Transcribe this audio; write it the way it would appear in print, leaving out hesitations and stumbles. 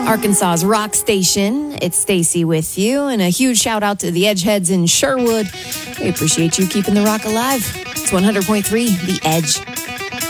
Arkansas's rock station. It's Stacy with you, and a huge shout out to the Edgeheads in Sherwood. We appreciate you keeping the rock alive. It's 100.3 The Edge.